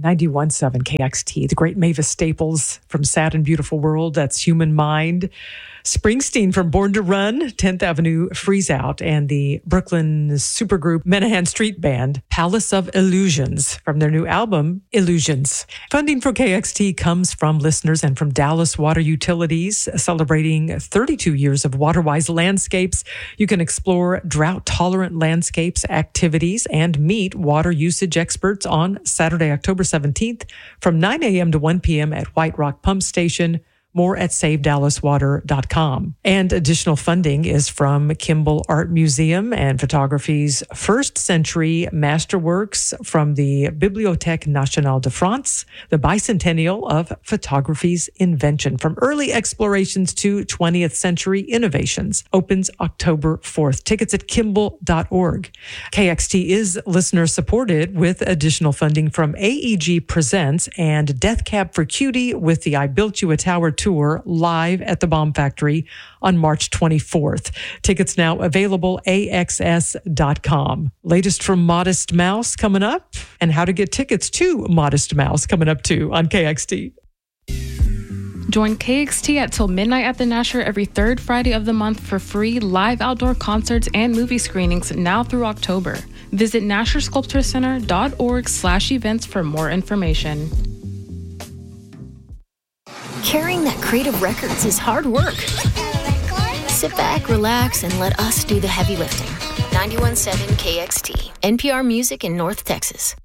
91.7 KXT, the great Mavis Staples from Sad and Beautiful World, that's Human Mind. Springsteen from Born to Run, 10th Avenue Freeze Out, and the Brooklyn supergroup Menahan Street Band, Palace of Illusions, from their new album, Illusions. Funding for KXT comes from listeners and from Dallas Water Utilities, celebrating 32 years of WaterWise landscapes. You can explore drought-tolerant landscapes, activities, and meet water usage experts on Saturday, October 17th from 9 a.m. to 1 p.m. at White Rock Pump Station. More at SaveDallasWater.com. And additional funding is from Kimball Art Museum and Photography's First Century Masterworks from the Bibliothèque Nationale de France, the bicentennial of photography's invention, from early explorations to 20th century innovations. Opens October 4th. Tickets at kimball.org. KXT is listener supported with additional funding from AEG Presents and Death Cab for Cutie with the I Built You a Tower tour live at the Bomb Factory on March 24th. Tickets now available, AXS.com. Latest from Modest Mouse coming up, and how to get tickets to Modest Mouse coming up too on KXT. Join KXT at till midnight at the Nasher every third Friday of the month for free live outdoor concerts and movie screenings now through October. Visit NasherSculptureCenter.org/events for more information. Carrying that crate of records is hard work. Sit back, relax, and let us do the heavy lifting. 91.7 KXT, NPR Music in North Texas.